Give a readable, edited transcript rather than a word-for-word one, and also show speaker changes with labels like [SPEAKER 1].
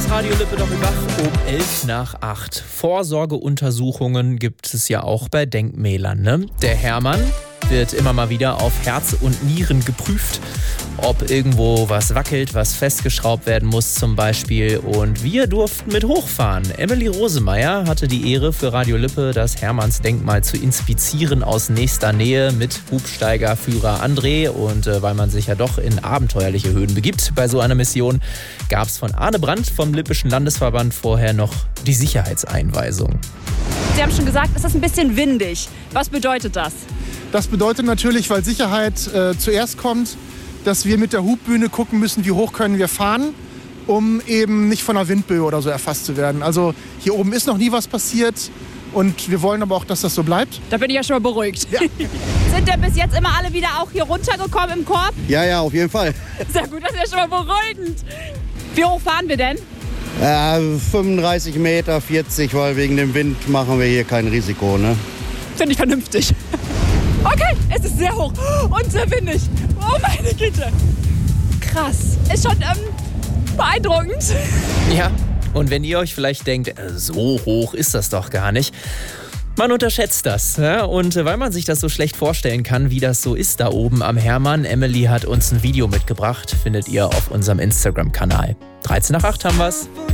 [SPEAKER 1] ist Radio Lippe Doppelbach um 7:11. Vorsorgeuntersuchungen gibt es ja auch bei Denkmälern, ne? Der Hermann wird immer mal wieder auf Herz und Nieren geprüft, ob irgendwo was wackelt, was festgeschraubt werden muss zum Beispiel. Und wir durften mit hochfahren. Emily Rosemeyer hatte die Ehre, für Radio Lippe das Hermannsdenkmal zu inspizieren aus nächster Nähe mit Hubsteigerführer André. Und weil man sich ja doch in abenteuerliche Höhen begibt bei so einer Mission, gab es von Arne Brandt vom Lippischen Landesverband vorher noch die Sicherheitseinweisung.
[SPEAKER 2] Sie haben schon gesagt, es ist ein bisschen windig. Was bedeutet das?
[SPEAKER 3] Das bedeutet natürlich, weil Sicherheit zuerst kommt, dass wir mit der Hubbühne gucken müssen, wie hoch können wir fahren, um eben nicht von einer Windböe oder so erfasst zu werden. Also hier oben ist noch nie was passiert und wir wollen aber auch, dass das so bleibt.
[SPEAKER 2] Da bin ich ja schon mal beruhigt.
[SPEAKER 3] Ja.
[SPEAKER 2] Sind denn bis jetzt immer alle wieder auch hier runtergekommen im Korb?
[SPEAKER 4] Ja, auf jeden Fall.
[SPEAKER 2] Sehr gut, das ist ja schon mal beruhigend. Wie hoch fahren wir denn?
[SPEAKER 4] 35 Meter, 40, weil wegen dem Wind machen wir hier kein Risiko, ne?
[SPEAKER 2] Finde ich vernünftig. Okay, es ist sehr hoch und sehr windig. Oh meine Güte. Krass. Ist schon beeindruckend.
[SPEAKER 1] Ja, und wenn ihr euch vielleicht denkt, so hoch ist das doch gar nicht. Man unterschätzt das. Ja? Und weil man sich das so schlecht vorstellen kann, wie das so ist da oben am Hermann, Emily hat uns ein Video mitgebracht. Findet ihr auf unserem Instagram-Kanal. 7:13 haben wir's.